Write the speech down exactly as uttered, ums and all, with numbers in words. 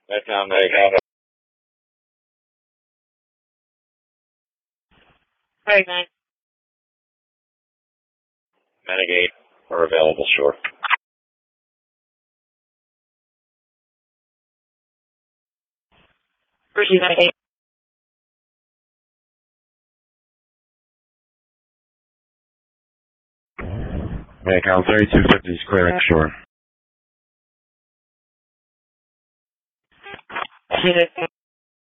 Metcom, Metcom. Very nice. Metagate are available, sure. Receive Metagate. Metcom, thirty-two fifty is clearing, sure. See you.